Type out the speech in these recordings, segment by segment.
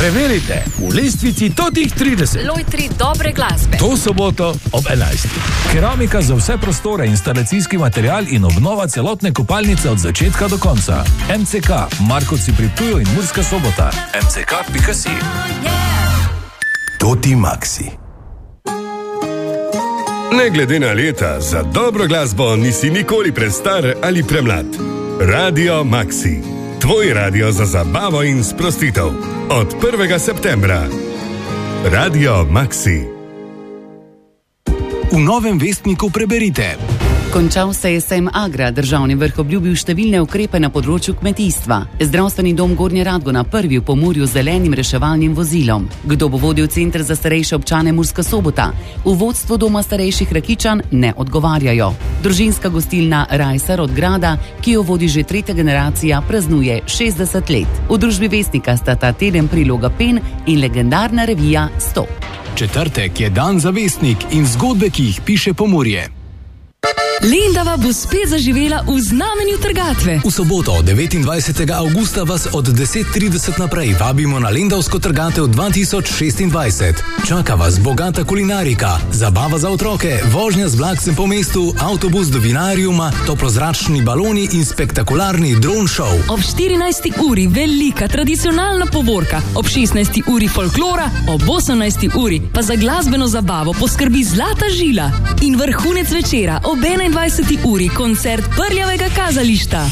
Preverite v lestvici totih 30. Lojtri dobre glasbe. To soboto ob 11. Keramika za vse prostore, instalacijski material in obnova celotne kopalnice od začetka do konca. MCK, Markovci pri Ptuju in Murska Sobota. MCK.si. Toti Maxi. Ne glede na leta, za dobro glasbo nisi nikoli prestar ali premlad. Radio Maxi. Tvoj radio za zabavo in sprostitev. Od 1. septembra. Radio Maxi. V Novem vestniku preberite. Končal se je sejem Agra, državni vrh obljubil številne ukrepe na področju kmetijstva. Zdravstveni dom Gornja Radgona prvi v Pomurju z zelenim reševalnim vozilom. Kdo bo vodil center za starejše občane Murska Sobota? V vodstvu doma starejših Rakičan ne odgovarjajo. Družinska gostilna Rajsar od Grada, ki jo vodi že tretja generacija, praznuje 60 let. V družbi Vestnika sta ta teden priloga Pen in legendarna revija Stop. Četrtek je dan za Vestnik in zgodbe, ki jih piše Pomurje. Lendava bo spet zaživela v znamenju trgatve. V soboto, 29. avgusta, vas od 10:30 naprej vabimo na Lendavsko trgatev 2026. Čaka vas bogata kulinarika, zabava za otroke, vožnja z vlakcem po mestu, avtobus do vinariuma, toplozračni baloni in spektakularni dron show. Ob 14. uri velika tradicionalna povorka, ob 16. uri folklora, ob 18. uri pa za glasbeno zabavo poskrbi Zlata žila. In vrhunec večera ob 21. uri koncert Prljavega kazališta.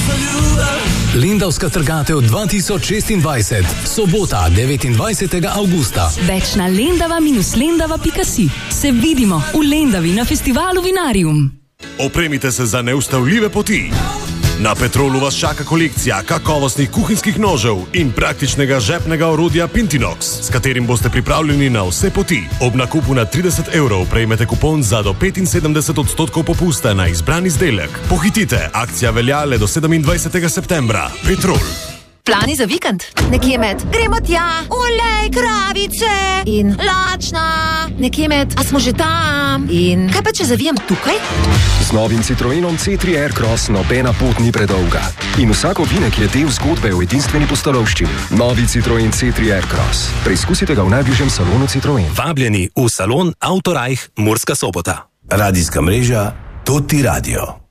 Lendavska trgatev 2026. Sobota, 29. avgusta. Več na lendava-lendava.si. Se vidimo v Lendavi na festivalu Vinarium. Opremite se za neustavljive poti. Na Petrolu vas čaka kolekcija kakovostnih kuhinjskih nožev in praktičnega žepnega orodja Pintinox, s katerim boste pripravljeni na vse poti. Ob nakupu na 30 € prejmete kupon za do 75% popusta na izbran izdelek. Pohitite, akcija velja le do 27. septembra. Petrol. Plani za vikend? Nekje med gremo tja, olej, kravice in lačna. Nekje med, a smo že tam? In kaj pa če zavijem tukaj? Z novim Citroenom C3 Aircross nobena pot ni predolga. In vsak ovinek je del zgodbe o edinstveni pustolovščini. Novi Citroen C3 Aircross. Preizkusite ga v najbližjem salonu Citroen. Vabljeni v salon Autorajh Murska Sobota. Radijska mreža Toti Radio.